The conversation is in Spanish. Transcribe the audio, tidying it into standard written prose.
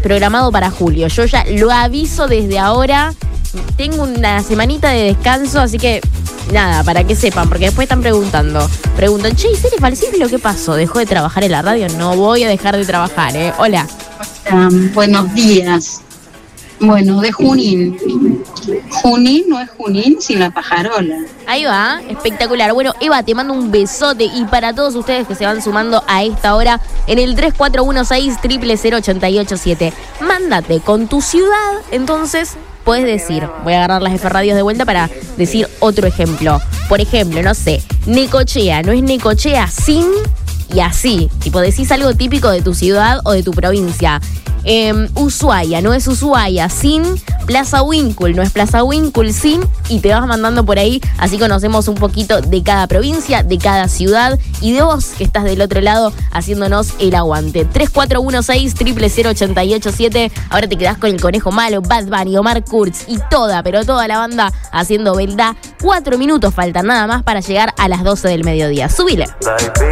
programado para julio. Yo ya lo aviso desde ahora. Tengo una semanita de descanso, así que nada, para que sepan, porque después están preguntan, che, ¿y Cele Falcioni qué pasó? ¿Dejó de trabajar en la radio? No voy a dejar de trabajar, Hola. Buenos días. Bueno, de Junín. Junín no es Junín sin la pajarola. Ahí va, espectacular. Bueno, Eva, te mando un besote y para todos ustedes que se van sumando a esta hora en el 3416-000887. Mándate con tu ciudad, entonces puedes decir, voy a agarrar las F Radios de vuelta para decir otro ejemplo. Por ejemplo, no sé, Necochea, no es Necochea sin y así. Tipo, decís algo típico de tu ciudad o de tu provincia. Ushuaia, no es Ushuaia sin. Plaza Winkle, no es Plaza Winkle sin. Y te vas mandando por ahí, así conocemos un poquito de cada provincia, de cada ciudad y de vos que estás del otro lado haciéndonos el aguante. 3416-000887. Ahora te quedás con el Conejo Malo, Bad Bunny, Omar Kurz y pero toda la banda haciendo verdad. 4 minutos faltan nada más para llegar a las 12 del mediodía. Subile.